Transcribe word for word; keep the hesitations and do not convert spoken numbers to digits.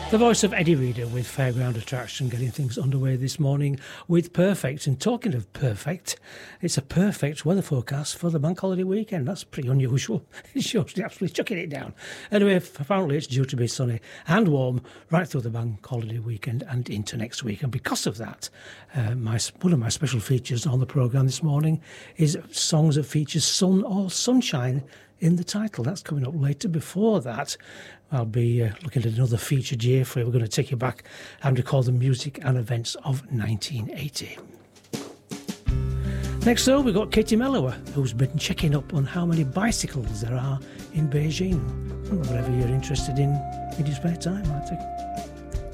The voice of Eddie Reader with Fairground Attraction getting things underway this morning with Perfect. And talking of perfect, it's a perfect weather forecast for the bank holiday weekend. That's pretty unusual. It's just absolutely chucking it down. Anyway, apparently it's due to be sunny and warm right through the bank holiday weekend and into next week. And because of that, uh, my one of my special features on the programme this morning is songs that feature sun or sunshine in the title. That's coming up later. Before that, I'll be uh, looking at another featured year for you. We're going to take you back and recall the music and events of nineteen eighty. Next though, we've got Katie Mellower, who's been checking up on how many bicycles there are in Beijing. Whatever you're interested in in your spare time, I think.